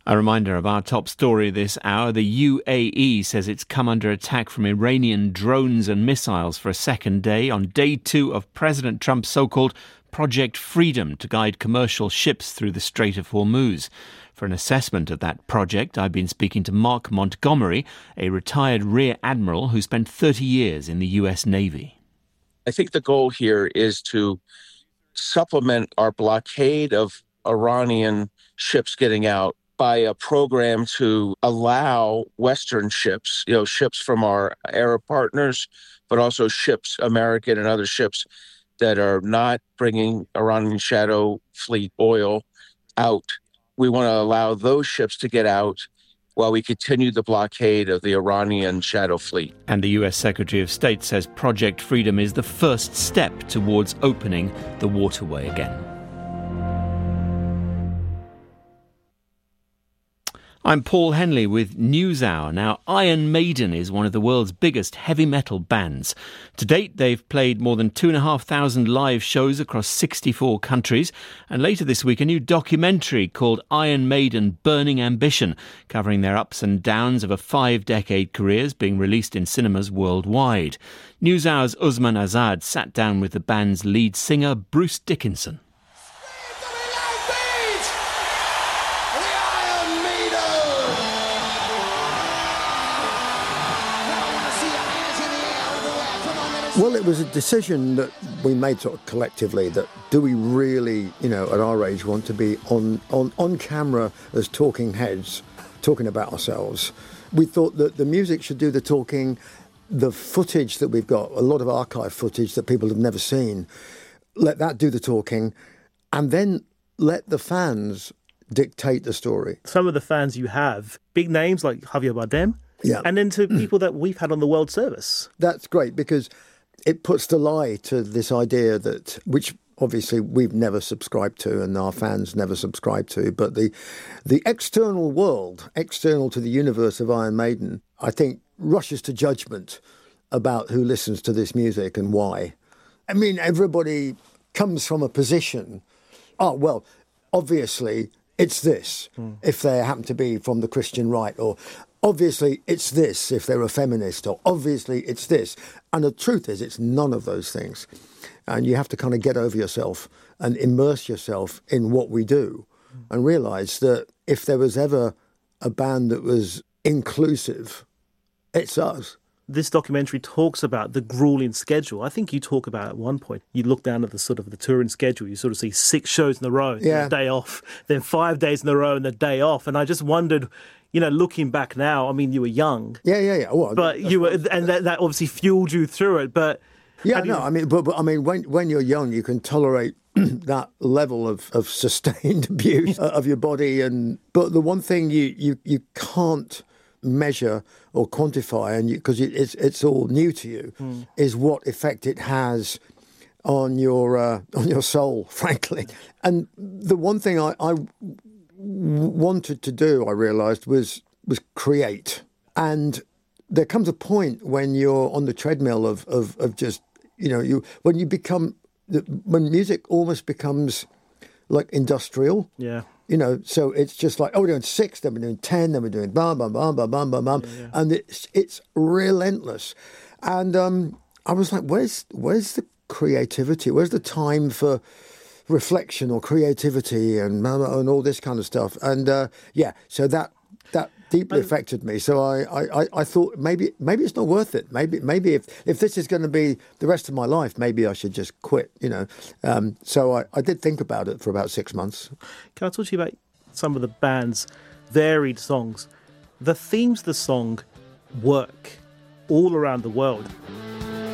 A reminder of our top story this hour. The UAE says it's come under attack from Iranian drones and missiles for a second day, on day 2 of President Trump's so-called Project Freedom to guide commercial ships through the Strait of Hormuz. For an assessment of that project, I've been speaking to Mark Montgomery, a retired Rear Admiral who spent 30 years in the US Navy. I think the goal here is to supplement our blockade of Iranian ships getting out by a program to allow Western ships, ships from our Arab partners, but also ships, American and other ships that are not bringing Iranian shadow fleet oil out. We want to allow those ships to get out while we continue the blockade of the Iranian shadow fleet. And the US Secretary of State says Project Freedom is the first step towards opening the waterway again. I'm Paul Henley with NewsHour. Now, Iron Maiden is one of the world's biggest heavy metal bands. To date, they've played more than 2,500 live shows across 64 countries. And later this week, a new documentary called Iron Maiden Burning Ambition, covering their ups and downs of a 5-decade career, is being released in cinemas worldwide. NewsHour's Usman Azad sat down with the band's lead singer, Bruce Dickinson. Well, it was a decision that we made sort of collectively, that do we really, at our age, want to be on camera as talking heads, talking about ourselves. We thought that the music should do the talking, the footage that we've got, a lot of archive footage that people have never seen, let that do the talking, and then let the fans dictate the story. Some of the fans you have, big names like Javier Bardem, yeah, and then to people that we've had on the World Service. That's great, because it puts the lie to this idea that, which obviously we've never subscribed to and our fans never subscribe to, but the external world, external to the universe of Iron Maiden, I think rushes to judgment about who listens to this music and why. I mean, everybody comes from a position, obviously it's this, if they happen to be from the Christian right, or obviously it's this if they're a feminist, or obviously it's this. And the truth is, it's none of those things. And you have to kind of get over yourself and immerse yourself in what we do and realise that if there was ever a band that was inclusive, it's us. This documentary talks about the grueling schedule. I think you talk about at one point, you look down at the touring schedule, you sort of see 6 shows in a row, a day off, then 5 days in a row and a day off. And I just wondered, looking back now, I mean, you were young. Yeah. Well, but you were, and that obviously fueled you through it. But when you're young, you can tolerate that level of sustained abuse of your body. But the one thing you can't measure or quantify, and because it's all new to you, is what effect it has on your soul, frankly. And the one thing I wanted to do, I realised, was create. And there comes a point when you're on the treadmill of just, when music almost becomes like industrial. Yeah. So it's just like, we're doing 6, then we're doing 10, then we're doing bam, bam, bam, bam, bam, bam, bam. Yeah. And it's relentless. And I was like, where's the creativity? Where's the time for reflection or creativity and all this kind of stuff? And so that deeply affected me. So I thought maybe it's not worth it. Maybe if this is going to be the rest of my life, maybe I should just quit. So I did think about it for about 6 months. Can I talk to you about some of the band's varied songs? The themes of the song work all around the world.